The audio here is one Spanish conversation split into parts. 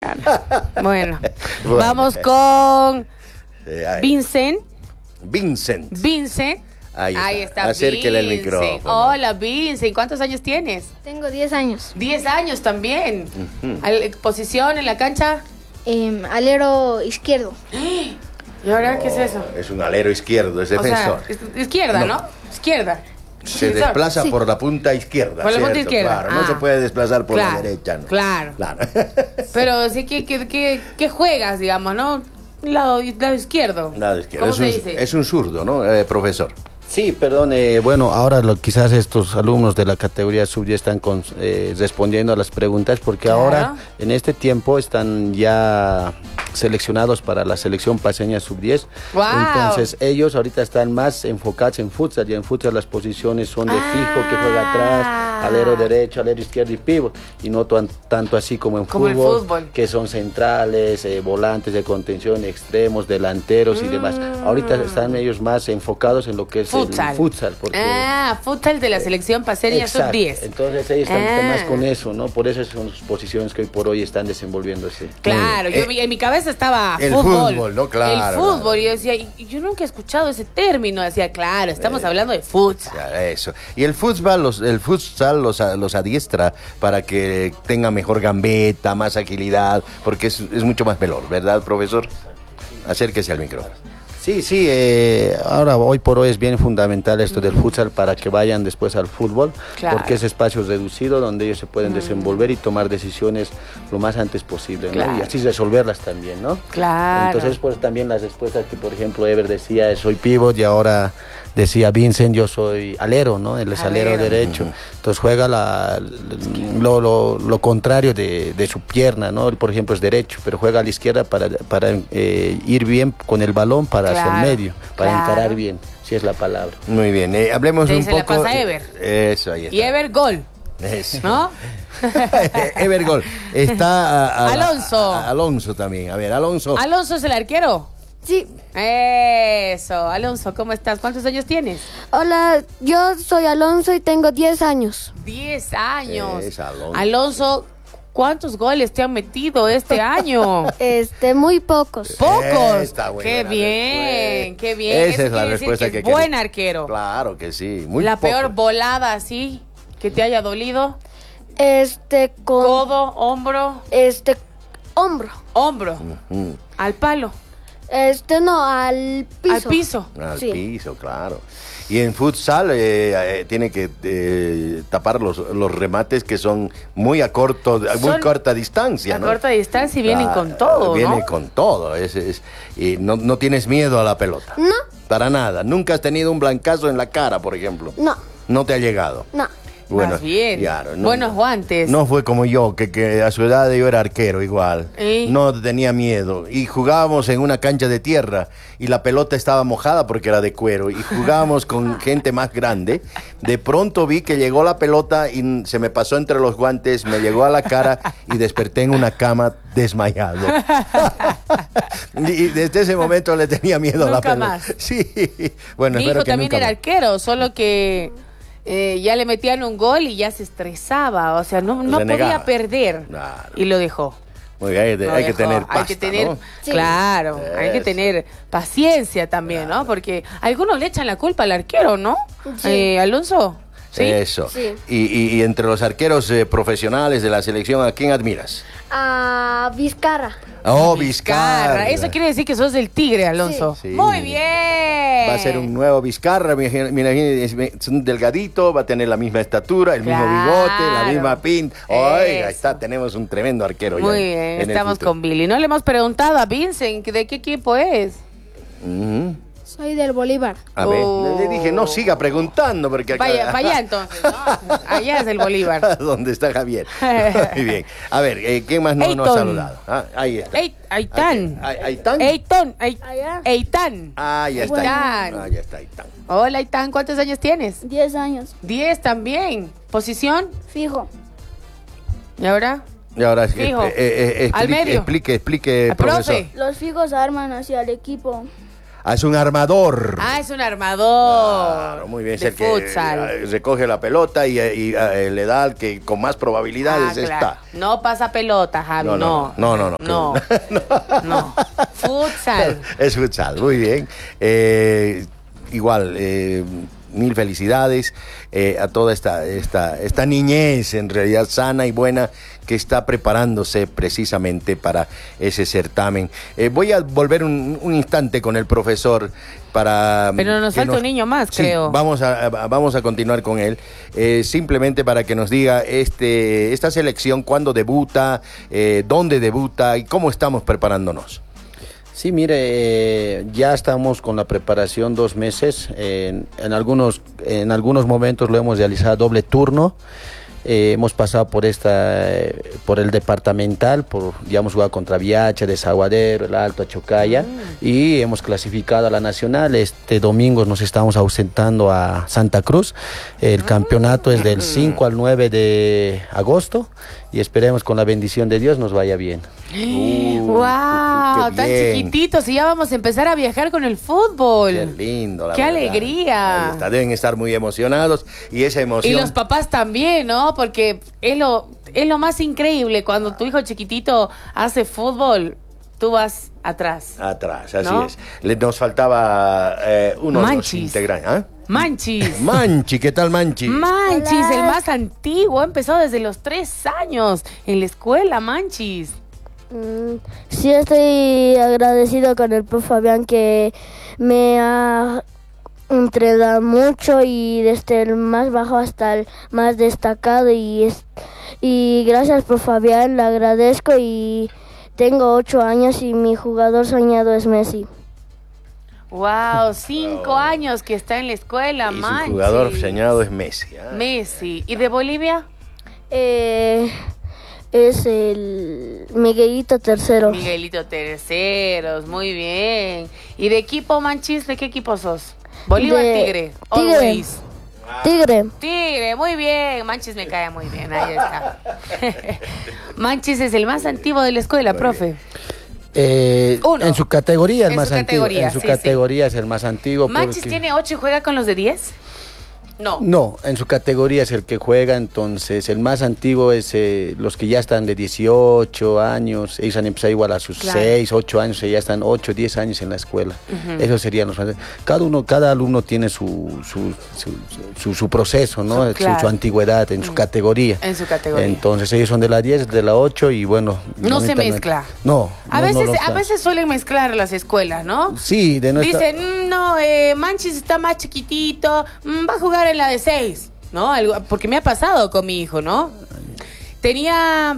claro. Bueno, vamos con Vincent. Vincent. Ahí está. Acérquele el Vincent. micrófono. Hola, Vincent. ¿Cuántos años tienes? Tengo 10 años. 10 años también. ¿Posición en la cancha? Alero izquierdo. ¿Y ahora qué es eso? Es un alero izquierdo, es defensor. O sea, izquierda, ¿no? Izquierda. Se Defensor. desplaza por la punta izquierda. Por la punta ¿cierto? izquierda. Claro, no se puede desplazar por Claro, la derecha. ¿no? Claro. Pero sí que juegas, digamos, ¿no? Lado izquierdo. Lado izquierdo. ¿Cómo se dice? Es un zurdo, ¿no, profesor? Sí, perdón, bueno, ahora quizás estos alumnos de la categoría sub-10 están respondiendo a las preguntas porque Claro. ahora, en este tiempo, están ya seleccionados para la selección paseña sub-10. ¡Wow! Entonces, ellos ahorita están más enfocados en futsal, y en futsal las posiciones son de fijo, que juega atrás, alero derecho, alero izquierdo y pívot, y no tanto así como en Como el fútbol. que son centrales, volantes de contención, extremos, delanteros y demás. Ahorita están ellos más enfocados en lo que es Futsal. el futsal. Porque Futsal de la selección paseña Exacto. sub-10. Entonces ellos están más con eso, ¿no? Por eso son sus posiciones que hoy por hoy están desenvolviéndose. Claro, en mi cabeza estaba el fútbol. fútbol, ¿no? Claro, El fútbol. claro. Y yo decía, y yo nunca he escuchado ese término. Decía, claro, estamos hablando de futsal. Ya, eso. Y el futsal los adiestra para que tenga mejor gambeta, más agilidad, porque es mucho más veloz, ¿verdad, profesor? Acérquese al micrófono. Sí, ahora hoy por hoy es bien fundamental esto del futsal para que vayan después al fútbol, Claro. porque es espacio reducido donde ellos se pueden desenvolver y tomar decisiones lo más antes posible, ¿no? Claro. Y así resolverlas también, ¿no? Claro. Entonces, pues también las respuestas que, por ejemplo, Ever decía, soy pívot, y ahora decía Vincent, yo soy alero, ¿no? Él es alero derecho. Entonces juega lo contrario de su pierna, ¿no? Él, por ejemplo, es derecho, pero juega a la izquierda para ir bien con el balón para hacia el medio, para encarar bien, si es la palabra. Muy bien, hablemos un Se la poco. pasa a Ever. Eso, ahí está. Y Ever, gol. Eso. ¿No? Evergol. Está Alonso. Alonso también. A ver, Alonso. ¿Alonso es el arquero? Sí. Eso. Alonso, ¿cómo estás? ¿Cuántos años tienes? Hola, yo soy Alonso y tengo 10 años. 10 años. Es Alonso. Alonso, ¿cuántos goles te han metido este año? Muy pocos. Pocos. Está buena Qué la bien, respuesta. qué bien. Esa Eso es la quiere decir respuesta que que es quería. buen arquero. Claro que sí. Muy La poco. peor volada así que te haya dolido. Con Codo, hombro, hombro. hombro. Al palo. No, al piso. Al piso. Al Sí. piso, claro. Y en futsal tiene que tapar los remates que son muy corta distancia, A ¿no? corta distancia y vienen Claro, con todo, Viene ¿no? con todo. Y no tienes miedo a la pelota. No. Para nada. Nunca has tenido un blancazo en la cara, por ejemplo. No. No te ha llegado. No. Bueno, Más bien. claro, Buenos guantes. No fue como yo, que a su edad yo era arquero igual. ¿Y? No tenía miedo. Y jugábamos en una cancha de tierra y la pelota estaba mojada porque era de cuero. Y jugábamos con gente más grande. De pronto vi que llegó la pelota y se me pasó entre los guantes, me llegó a la cara y desperté en una cama desmayado. Y desde ese momento le tenía miedo a la Nunca pelota. más. Sí. Bueno, Mi espero hijo que también nunca era más. arquero, solo que ya le metían un gol y ya se estresaba. O sea, no Renegaba. podía perder. Claro. Y lo dejó. Muy bien, Lo hay que dejó. tener pasta, Hay que tener, ¿no? Sí. claro, hay que Eso. tener paciencia también, ¿no? Porque algunos le echan la culpa al arquero, ¿no? Sí. Alonso. ¿Sí? Eso. Sí. Y entre los arqueros profesionales de la selección, ¿a quién admiras? A Vizcarra. Oh, Vizcarra. Eso quiere decir que sos del Tigre, Alonso. Sí. Muy bien. Va a ser un nuevo Vizcarra, mira, es un delgadito, va a tener la misma estatura, el mismo Claro. bigote, la misma pinta. Oiga, Eso. está, tenemos un tremendo arquero ya Muy en bien, el estamos futuro. con Billy. No le hemos preguntado a Vincent de qué equipo es. Ujú. Soy del Bolívar. A ver, Oh. le dije, no siga preguntando, porque acá... Vaya entonces, ¿no? Allá es el Bolívar. ¿Dónde está Javier? Muy bien. A ver, ¿quién más no nos ha Eiton. saludado? Ah, ahí está. Aitán. ¿Aitán? Allá. Aitán. Ah, ya está. Aitán. Ah, ya está Aitán. Hola, Aitán, ¿cuántos años tienes? 10 años. 10 también. ¿Posición? Fijo. ¿Y ahora? Y ahora Fijo. explique, Al medio. explique, Al profesor. profe. Los fijos arman hacia el equipo. es un armador. Ah, es un armador. Claro, muy bien. Es de el que futsal. recoge la pelota y le da al que con más probabilidades Claro. está. No pasa pelota, Javi, no. No. No. Futsal. Es futsal, muy bien. Igual, mil felicidades a toda esta niñez, en realidad sana y buena, que está preparándose precisamente para ese certamen. Voy a volver un instante con el profesor para... Pero nos falta un niño más, Sí, creo. vamos a continuar con él, simplemente para que nos diga esta selección, cuándo debuta, dónde debuta y cómo estamos preparándonos. Sí, mire, ya estamos con la preparación 2 meses. En algunos momentos lo hemos realizado doble turno. Hemos pasado por el departamental, ya hemos jugado contra Viacha, Desaguadero, el Alto, Chocaya, y hemos clasificado a la nacional. Este domingo nos estamos ausentando a Santa Cruz. El campeonato es del 5 al 9 de agosto y esperemos con la bendición de Dios nos vaya bien. ¡Wow! qué Tan bien. chiquititos y ya vamos a empezar a viajar con el fútbol. Qué lindo, la ¡Qué verdad. alegría! Ahí está, deben estar muy emocionados y esa emoción... Y los papás también, ¿no? Porque es lo más increíble cuando tu hijo chiquitito hace fútbol, tú vas atrás. Atrás, así ¿No? es. Nos faltaba uno de los Manchis. integrantes. ¿Ah? Manchis. Manchi, ¿qué tal Manchi? Manchis, Hola. el más antiguo, empezó desde los 3 años en la escuela, Manchis. Sí, estoy agradecido con el profe Fabián que me ha entrenado mucho y desde el más bajo hasta el más destacado y gracias profe Fabián, le agradezco y tengo 8 años y mi jugador soñado es Messi. Wow, 5 años que está en la escuela, Y su Manchis. jugador señalado es Messi. ¿Ah? Messi. ¿Y de Bolivia? Es el Miguelito Tercero. Miguelito Terceros, muy bien. ¿Y de equipo, Manchis? ¿De qué equipo sos? Bolívar, De Tigre. Tigre. Always. Tigre. Tigre, muy bien. Manchis me cae muy bien, ahí está. Manchis es el más antiguo de la escuela, profe. Uno. En su categoría es En más su antiguo. categoría, En su sí, categoría es el más antiguo. ¿Manchis porque- tiene 8 y juega con los de 10? No. No, en su categoría es el que juega, entonces el más antiguo es los que ya están de 18 años, ellos han empezado igual a sus Claro. 6, 8 años, y ya están 8, 10 años en la escuela. Esos serían los más. Cada alumno tiene su proceso, ¿no? Claro. Su antigüedad en su categoría. En su categoría. Entonces ellos son de la 10, de la 8 y bueno. No se lamentablemente- mezcla. No. A no, veces, no a veces suelen mezclar las escuelas, ¿no? Sí, de nuestra... Dicen, no, Manchis está más chiquitito, va a jugar en la de 6, ¿no? Porque me ha pasado con mi hijo, ¿no? Tenía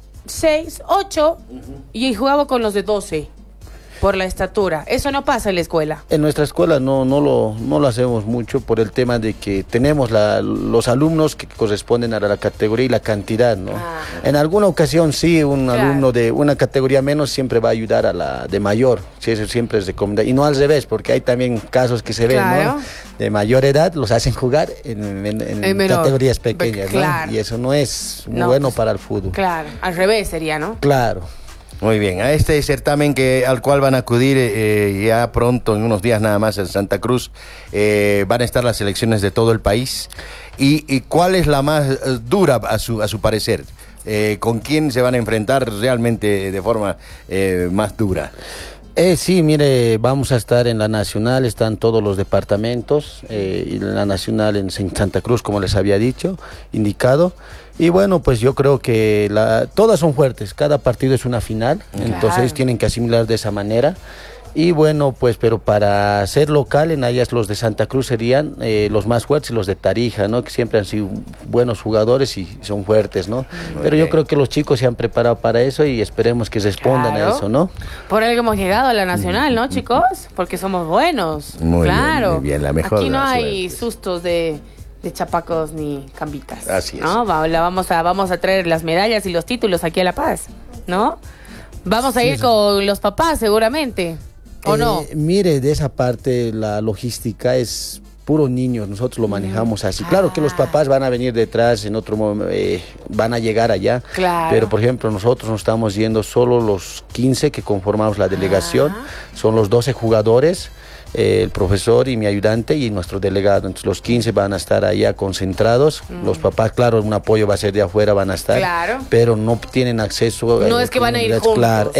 6, 8 y jugaba con los de 12 por la estatura. Eso no pasa en la escuela. En nuestra escuela no lo hacemos mucho por el tema de que tenemos los alumnos que corresponden a la categoría y la cantidad, ¿no? Ah. En alguna ocasión sí, un Claro. alumno de una categoría menos siempre va a ayudar a la de mayor, sí, eso siempre es recomendable. Y no al revés, porque hay también casos que se ven, Claro. ¿no? De mayor edad, los hacen jugar en menor. categorías pequeñas, Claro. ¿no? Y eso no es muy No, bueno pues, para el fútbol. Claro, al revés sería, ¿no? Claro. Muy bien, a este certamen al cual van a acudir ya pronto, en unos días nada más, en Santa Cruz, van a estar las selecciones de todo el país. ¿Y cuál es la más dura a su parecer? ¿Con quién se van a enfrentar realmente de forma más dura? Sí, mire, vamos a estar en la Nacional, están todos los departamentos, y en la Nacional en Santa Cruz, como les había dicho, indicado. Y bueno, pues yo creo que todas son fuertes, cada partido es una final, entonces ellos tienen que asimilar de esa manera. Y bueno, pues, pero para ser local, en ellas los de Santa Cruz serían los más fuertes, los de Tarija, ¿no? Que siempre han sido buenos jugadores y son fuertes, ¿no? Pero yo creo que los chicos se han preparado para eso y esperemos que respondan Claro. a eso, ¿no? Por algo hemos llegado a la Nacional, ¿no, chicos? Porque somos buenos. Muy bien, claro. muy bien, la mejor Aquí de no las hay suertes. sustos de chapacos ni cambitas. Así es. ¿No? Vamos a traer las medallas y los títulos aquí a La Paz, ¿no? Vamos a ir con los papás seguramente, ¿o no? Mire, de esa parte la logística es puro niños, nosotros lo manejamos así. Claro que los papás van a venir detrás, en otro momento van a llegar allá, Claro. pero por ejemplo nosotros nos estamos yendo solo los 15 que conformamos la delegación, son los 12 jugadores. el profesor y mi ayudante y nuestro delegado. Entonces los 15 van a estar allá concentrados. Los papás, claro, un apoyo va a ser de afuera, van a estar, Claro. pero no tienen acceso. No es que van a ir juntos. Claro,